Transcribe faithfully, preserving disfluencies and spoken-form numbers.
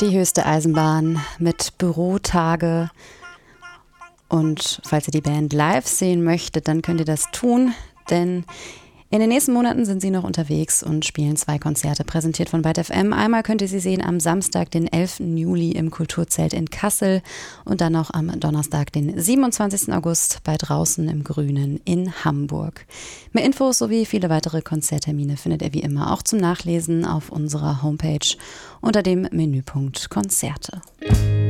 Die höchste Eisenbahn mit Bürotage. Und falls ihr die Band live sehen möchtet, dann könnt ihr das tun, denn in den nächsten Monaten sind sie noch unterwegs und spielen zwei Konzerte, präsentiert von Byte F M. Einmal könnt ihr sie sehen am Samstag, den elften Juli im Kulturzelt in Kassel und dann noch am Donnerstag, den siebenundzwanzigsten August bei Draußen im Grünen in Hamburg. Mehr Infos sowie viele weitere Konzerttermine findet ihr wie immer auch zum Nachlesen auf unserer Homepage unter dem Menüpunkt Konzerte.